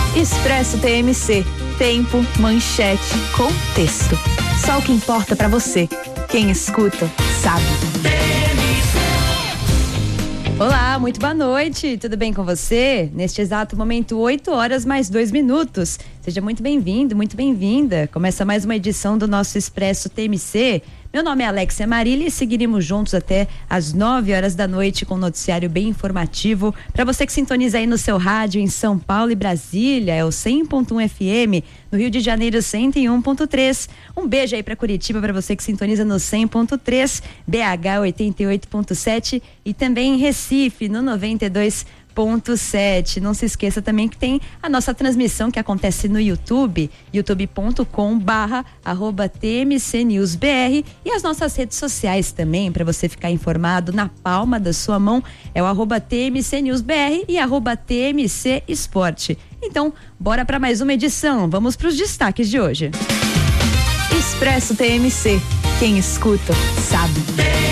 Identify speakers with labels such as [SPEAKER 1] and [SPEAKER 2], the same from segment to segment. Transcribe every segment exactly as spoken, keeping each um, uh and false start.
[SPEAKER 1] Expresso T M C. Tempo, manchete, contexto. Só o que importa pra você. Quem escuta, sabe. Olá, muito boa noite. Tudo bem com você? Neste exato momento, oito horas mais dois minutos. Seja muito bem-vindo, muito bem-vinda. Começa mais uma edição do nosso Expresso T M C. Meu nome é Alexia Marília e seguiremos juntos até às nove horas da noite com um noticiário bem informativo. Para você que sintoniza aí no seu rádio em São Paulo e Brasília, é o cem ponto um F M, no Rio de Janeiro cento e um ponto três. Um beijo aí para Curitiba, para você que sintoniza no cem ponto três, B H oitenta e oito ponto sete e também em Recife no noventa e dois ponto sete. Não se esqueça também que tem a nossa transmissão que acontece no YouTube, youtube ponto com barra arroba T M C News B R, e as nossas redes sociais também, para você ficar informado na palma da sua mão, é o arroba T M C News B R e arroba T M C Esporte. Então, bora para mais uma edição. Vamos para os destaques de hoje. Expresso T M C. Quem escuta, sabe.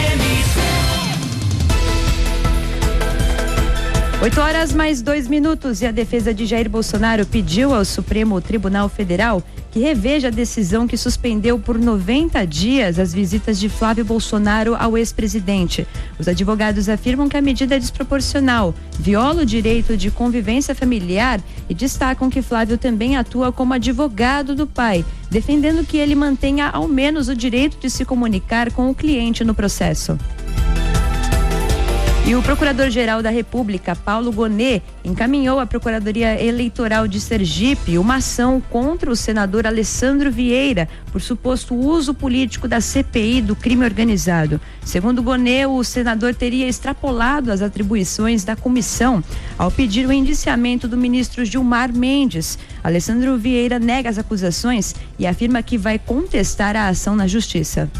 [SPEAKER 1] oito horas mais dois minutos e a defesa de Jair Bolsonaro pediu ao Supremo Tribunal Federal que reveja a decisão que suspendeu por noventa dias as visitas de Flávio Bolsonaro ao ex-presidente. Os advogados afirmam que a medida é desproporcional, viola o direito de convivência familiar e destacam que Flávio também atua como advogado do pai, defendendo que ele mantenha ao menos o direito de se comunicar com o cliente no processo. E o Procurador-Geral da República, Paulo Gonet, encaminhou à Procuradoria Eleitoral de Sergipe uma ação contra o senador Alessandro Vieira por suposto uso político da C P I do crime organizado. Segundo Gonet, o senador teria extrapolado as atribuições da comissão ao pedir o indiciamento do ministro Gilmar Mendes. Alessandro Vieira nega as acusações e afirma que vai contestar a ação na Justiça.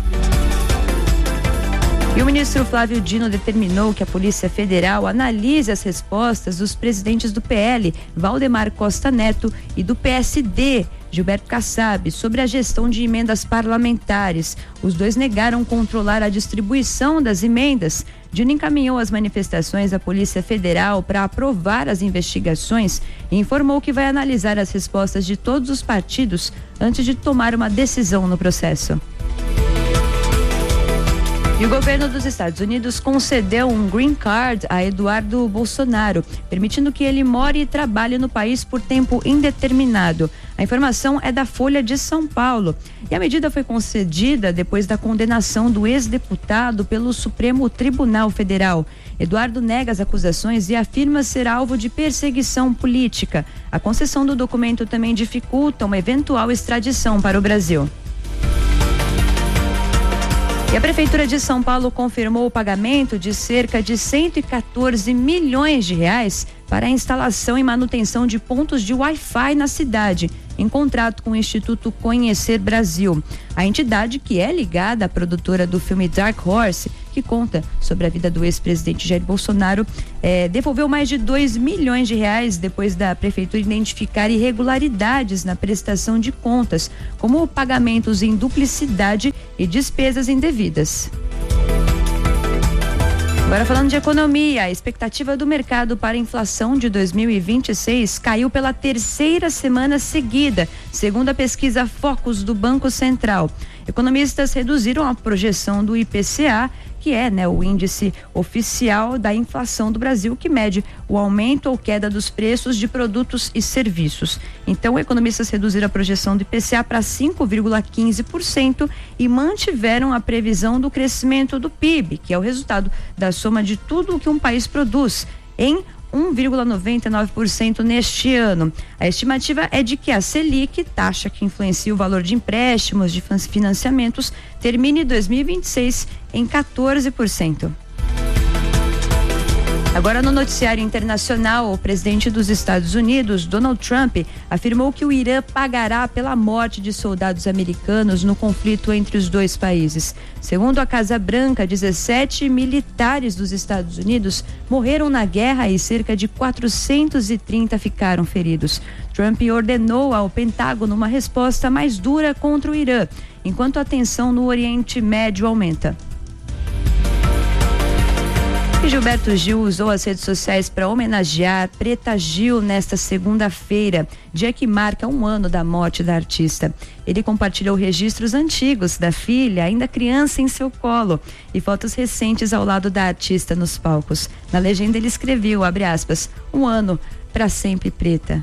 [SPEAKER 1] E o ministro Flávio Dino determinou que a Polícia Federal analise as respostas dos presidentes do P L, Valdemar Costa Neto, e do P S D, Gilberto Kassab, sobre a gestão de emendas parlamentares. Os dois negaram controlar a distribuição das emendas. Dino encaminhou as manifestações à Polícia Federal para aprovar as investigações e informou que vai analisar as respostas de todos os partidos antes de tomar uma decisão no processo. E o governo dos Estados Unidos concedeu um green card a Eduardo Bolsonaro, permitindo que ele more e trabalhe no país por tempo indeterminado. A informação é da Folha de São Paulo. E a medida foi concedida depois da condenação do ex-deputado pelo Supremo Tribunal Federal. Eduardo nega as acusações e afirma ser alvo de perseguição política. A concessão do documento também dificulta uma eventual extradição para o Brasil. E a Prefeitura de São Paulo confirmou o pagamento de cerca de cento e quatorze milhões de reais para a instalação e manutenção de pontos de Wi-Fi na cidade, em contrato com o Instituto Conhecer Brasil. A entidade, que é ligada à produtora do filme Dark Horse, que conta sobre a vida do ex-presidente Jair Bolsonaro, eh, devolveu mais de dois milhões de reais depois da Prefeitura identificar irregularidades na prestação de contas, como pagamentos em duplicidade e despesas indevidas. Agora falando de economia, a expectativa do mercado para a inflação de dois mil e vinte e seis caiu pela terceira semana seguida, segundo a pesquisa Focus do Banco Central. Economistas reduziram a projeção do I P C A, que é, né, o índice oficial da inflação do Brasil, que mede o aumento ou queda dos preços de produtos e serviços. Então, economistas reduziram a projeção do I P C A para cinco vírgula quinze por cento e mantiveram a previsão do crescimento do P I B, que é o resultado da soma de tudo o que um país produz, em um vírgula noventa e nove por cento neste ano. A estimativa é de que a Selic, taxa que influencia o valor de empréstimos de financiamentos, termine dois mil e vinte e seis em quatorze por cento. Agora, no noticiário internacional, o presidente dos Estados Unidos, Donald Trump, afirmou que o Irã pagará pela morte de soldados americanos no conflito entre os dois países. Segundo a Casa Branca, dezessete militares dos Estados Unidos morreram na guerra e cerca de quatrocentos e trinta ficaram feridos. Trump ordenou ao Pentágono uma resposta mais dura contra o Irã, enquanto a tensão no Oriente Médio aumenta. Gilberto Gil usou as redes sociais para homenagear Preta Gil nesta segunda-feira, dia que marca um ano da morte da artista. Ele compartilhou registros antigos da filha, ainda criança, em seu colo, e fotos recentes ao lado da artista nos palcos. Na legenda ele escreveu, abre aspas, um ano para sempre preta.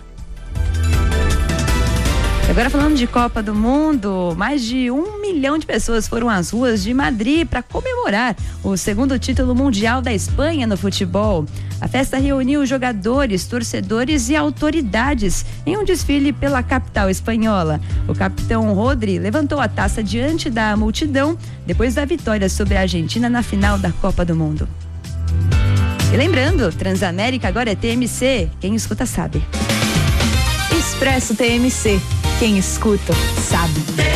[SPEAKER 1] Agora falando de Copa do Mundo, mais de um milhão de pessoas foram às ruas de Madrid para comemorar o segundo título mundial da Espanha no futebol. A festa reuniu jogadores, torcedores e autoridades em um desfile pela capital espanhola. O capitão Rodri levantou a taça diante da multidão depois da vitória sobre a Argentina na final da Copa do Mundo. E lembrando, Transamérica agora é T M C, quem escuta sabe.
[SPEAKER 2] Expresso T M C. Quem escuta, sabe.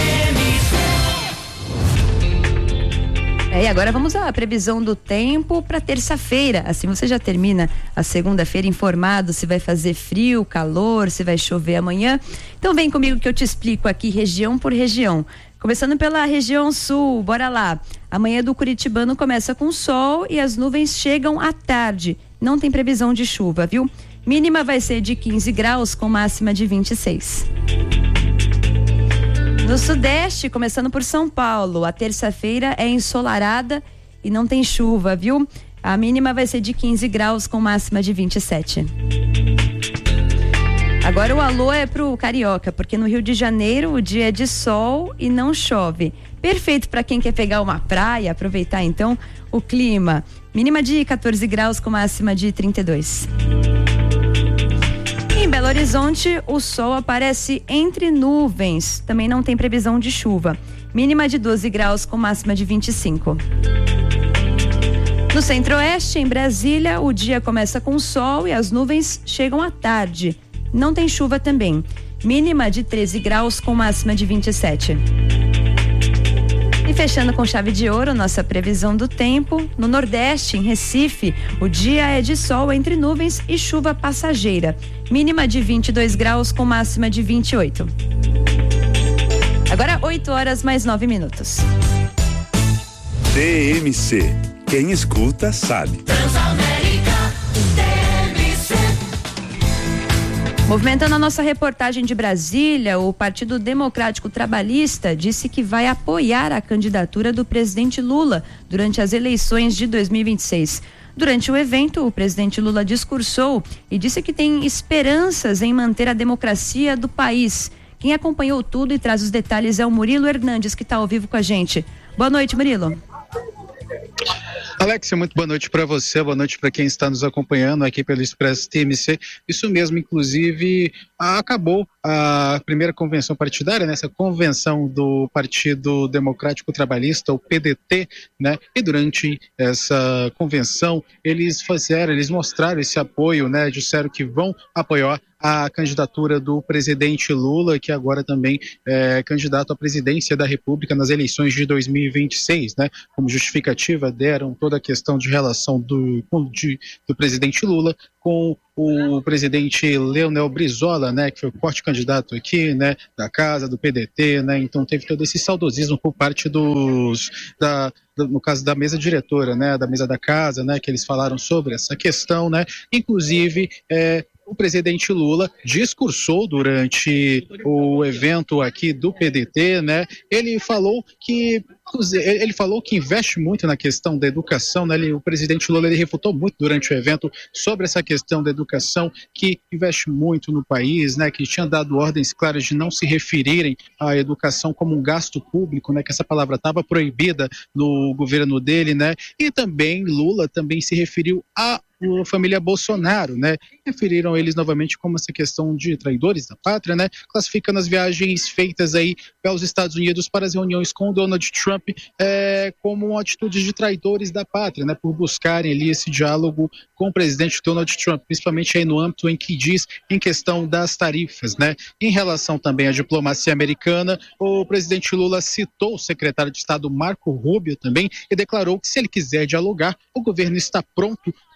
[SPEAKER 1] É, e agora vamos à previsão do tempo para terça-feira. Assim você já termina a segunda-feira informado se vai fazer frio, calor, se vai chover amanhã. Então vem comigo que eu te explico aqui região por região. Começando pela região sul, bora lá. Amanhã do Curitibano começa com sol e as nuvens chegam à tarde. Não tem previsão de chuva, viu? Mínima vai ser de quinze graus com máxima de vinte e seis. No sudeste, começando por São Paulo, a terça-feira é ensolarada e não tem chuva, viu? A mínima vai ser de quinze graus com máxima de vinte e sete. Agora o alô é pro carioca, porque no Rio de Janeiro o dia é de sol e não chove. Perfeito para quem quer pegar uma praia, aproveitar então o clima. Mínima de quatorze graus com máxima de trinta e dois. Em Belo Horizonte, o sol aparece entre nuvens. Também não tem previsão de chuva. Mínima de doze graus com máxima de vinte e cinco. No Centro-Oeste, em Brasília, o dia começa com sol e as nuvens chegam à tarde. Não tem chuva também. Mínima de treze graus com máxima de vinte e sete. E fechando com chave de ouro, nossa previsão do tempo. No Nordeste, em Recife, o dia é de sol entre nuvens e chuva passageira. Mínima de vinte e dois graus com máxima de vinte e oito. Agora oito horas mais nove minutos.
[SPEAKER 3] T M C. Quem escuta sabe.
[SPEAKER 4] Transamérica, T M C.
[SPEAKER 1] Movimentando a nossa reportagem de Brasília, o Partido Democrático Trabalhista disse que vai apoiar a candidatura do presidente Lula durante as eleições de dois mil e vinte e seis. Durante o evento, o presidente Lula discursou e disse que tem esperanças em manter a democracia do país. Quem acompanhou tudo e traz os detalhes é o Murilo Hernandes, que está ao vivo com a gente. Boa noite, Murilo.
[SPEAKER 5] Alexia, muito boa noite para você, boa noite para quem está nos acompanhando aqui pelo Expresso T M C. Isso mesmo, inclusive, acabou a primeira convenção partidária, né? Essa convenção do Partido Democrático Trabalhista, o P D T, né? E durante essa convenção, eles fizeram, eles mostraram esse apoio, né? Disseram que vão apoiar a candidatura do presidente Lula, que agora também é candidato à presidência da República nas eleições de dois mil e vinte e seis, né? Como justificativa deram toda a questão de relação do, de, do presidente Lula com o presidente Leonel Brizola, né, que foi o forte candidato aqui, né, da casa, do P D T, né, então teve todo esse saudosismo por parte dos, da, no caso da mesa diretora, né, da mesa da casa, né, que eles falaram sobre essa questão, né, inclusive, é, o presidente Lula discursou durante o evento aqui do P D T, né? Ele falou que ele falou que investe muito na questão da educação, né? Ele, o presidente Lula ele refutou muito durante o evento sobre essa questão da educação, que investe muito no país, né? Que tinha dado ordens claras de não se referirem à educação como um gasto público, né? Que essa palavra estava proibida no governo dele, né? E também Lula também se referiu a a família Bolsonaro, né? Referiram eles novamente como essa questão de traidores da pátria, né? Classificando as viagens feitas aí pelos Estados Unidos para as reuniões com Donald Trump é, como atitudes de traidores da pátria, né? Por buscarem ali esse diálogo com o presidente Donald Trump, principalmente aí no âmbito em que diz em questão das tarifas, né? Em relação também à diplomacia americana, o presidente Lula citou o secretário de Estado Marco Rubio também e declarou que se ele quiser dialogar, o governo está pronto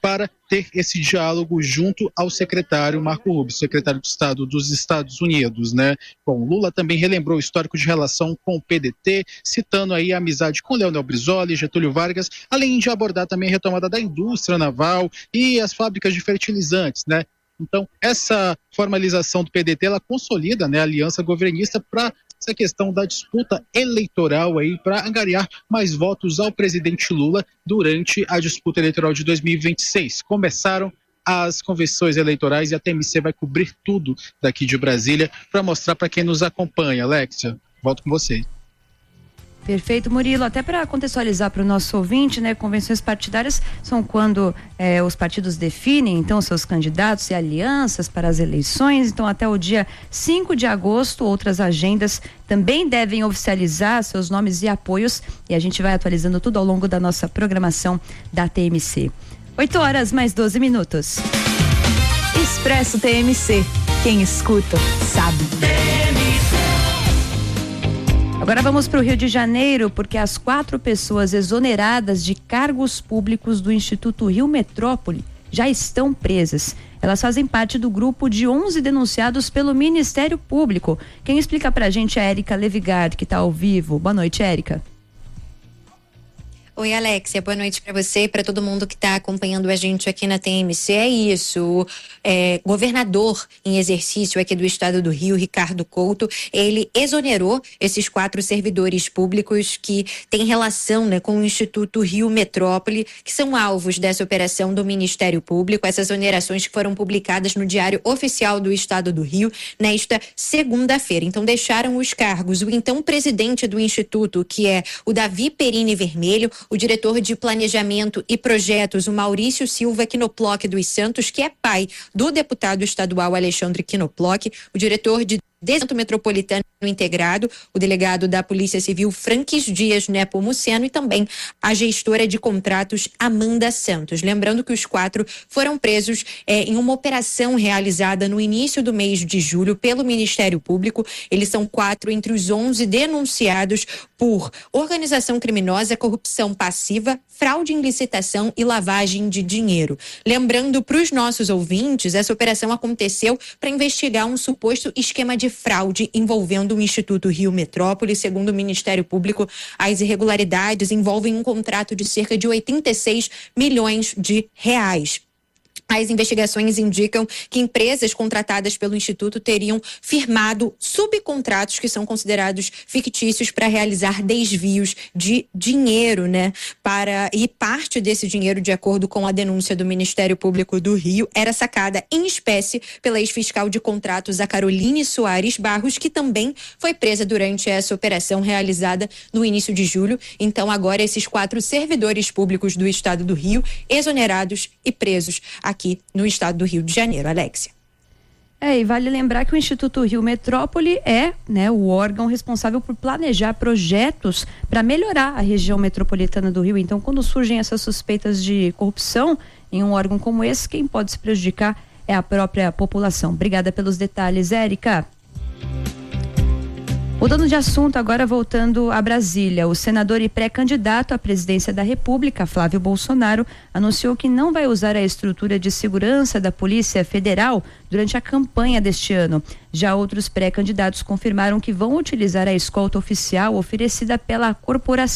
[SPEAKER 5] para ter esse diálogo junto ao secretário Marco Rubio, secretário de Estado dos Estados Unidos, né? Bom, Lula também relembrou o histórico de relação com o P D T, citando aí a amizade com Leonel Brizola e Getúlio Vargas, além de abordar também a retomada da indústria naval e as fábricas de fertilizantes, né? Então, essa formalização do P D T, ela consolida, né, a aliança governista para essa questão da disputa eleitoral aí, para angariar mais votos ao presidente Lula durante a disputa eleitoral de dois mil e vinte e seis. Começaram as convenções eleitorais e a T M C vai cobrir tudo daqui de Brasília para mostrar para quem nos acompanha. Alexia, volto com você.
[SPEAKER 1] Perfeito, Murilo. Até para contextualizar para o nosso ouvinte, né, convenções partidárias são quando eh, os partidos definem, então, seus candidatos e alianças para as eleições. Então, até o dia cinco de agosto, outras agendas também devem oficializar seus nomes e apoios, e a gente vai atualizando tudo ao longo da nossa programação da T M C. oito horas mais doze minutos.
[SPEAKER 2] Expresso T M C. Quem escuta, sabe.
[SPEAKER 1] Agora vamos para o Rio de Janeiro, porque as quatro pessoas exoneradas de cargos públicos do Instituto Rio Metrópole já estão presas. Elas fazem parte do grupo de onze denunciados pelo Ministério Público. Quem explica pra gente é a Érica Levigard, que está ao vivo. Boa noite, Érica.
[SPEAKER 6] Oi, Alexia, boa noite para você e para todo mundo que está acompanhando a gente aqui na T M C. É isso, é, governador em exercício aqui do estado do Rio, Ricardo Couto, ele exonerou esses quatro servidores públicos que têm relação, né, com o Instituto Rio Metrópole, que são alvos dessa operação do Ministério Público. Essas exonerações que foram publicadas no Diário Oficial do Estado do Rio nesta segunda-feira. Então deixaram os cargos o então presidente do Instituto, que é o Davi Perini Vermelho, o diretor de Planejamento e Projetos, o Maurício Silva Quinoploc dos Santos, que é pai do deputado estadual Alexandre Quinoploc, o diretor de Desenvolvimento Metropolitano Integrado, o delegado da Polícia Civil Franques Dias Nepomuceno e também a gestora de contratos Amanda Santos. Lembrando que os quatro foram presos eh, em uma operação realizada no início do mês de julho pelo Ministério Público. Eles são quatro entre os onze denunciados por organização criminosa, corrupção passiva, fraude em licitação e lavagem de dinheiro. Lembrando para os nossos ouvintes, essa operação aconteceu para investigar um suposto esquema de fraude envolvendo o Instituto Rio Metrópole. Segundo o Ministério Público, as irregularidades envolvem um contrato de cerca de oitenta e seis milhões de reais. As investigações indicam que empresas contratadas pelo Instituto teriam firmado subcontratos que são considerados fictícios para realizar desvios de dinheiro, né? Para, e parte desse dinheiro, de acordo com a denúncia do Ministério Público do Rio, era sacada em espécie pela ex-fiscal de contratos, a Caroline Soares Barros, que também foi presa durante essa operação realizada no início de julho. Então, agora, esses quatro servidores públicos do Estado do Rio, exonerados e presos aqui no estado do Rio de Janeiro, Alexia.
[SPEAKER 1] É, e vale lembrar que o Instituto Rio Metrópole é, né, o órgão responsável por planejar projetos para melhorar a região metropolitana do Rio. Então, quando surgem essas suspeitas de corrupção em um órgão como esse, quem pode se prejudicar é a própria população. Obrigada pelos detalhes, Érica. Mudando de assunto, agora voltando a Brasília, o senador e pré-candidato à presidência da República, Flávio Bolsonaro, anunciou que não vai usar a estrutura de segurança da Polícia Federal durante a campanha deste ano. Já outros pré-candidatos confirmaram que vão utilizar a escolta oficial oferecida pela corporação.